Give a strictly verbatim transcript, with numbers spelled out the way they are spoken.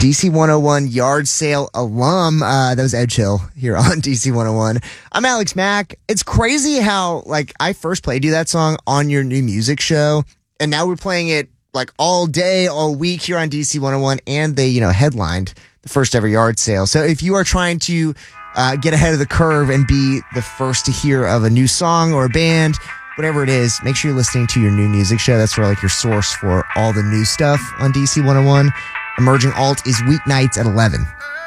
D C one oh one yard sale alum. Uh, that was Ed Chill here on D C one oh one. I'm Alex Mack. It's crazy how, like, I first played you that song on your new music show, and now we're playing it, like, all day, all week here on D C one oh one, and they, you know, headlined the first ever yard sale. So if you are trying to uh, get ahead of the curve and be the first to hear of a new song or a band, whatever it is, make sure you're listening to your new music show. That's where, like, your source for all the new stuff on D C one oh one. Emerging Alt is weeknights at eleven.